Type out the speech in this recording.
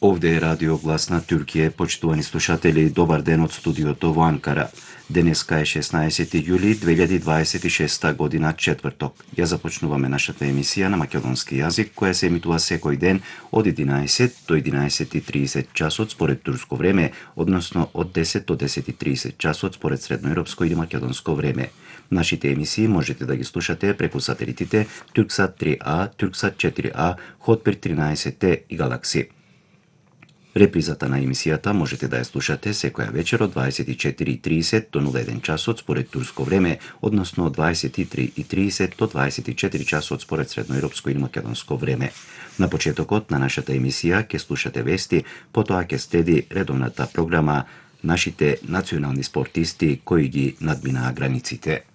Ovde je Radio Glas na Türkiye. Почитувани слушатели, добар ден од студиото во Анкара. Денеска е 16 јули 2026 година, четврток. Ја започнуваме нашата емисија на македонски јазик, која се емитува секој ден од 11 до 11:30 часот според турско време, односно од 10 до 10:30 часот според средноевропско или македонско време. Нашите емисии можете да ги слушате преку сателитите Турксат 3А, Турксат 4А, Хотбир 13Т и Галакси. Репризата на емисијата можете да ја слушате секоја вечер од 24:30 до 01 часот според турско време, односно од 23:30 до 24 часот според средноевропско и македонско време. На почетокот на нашата емисија ќе слушате вести, потоа ќе следи редовната програма нашите национални спортисти кои ги надминаа границите.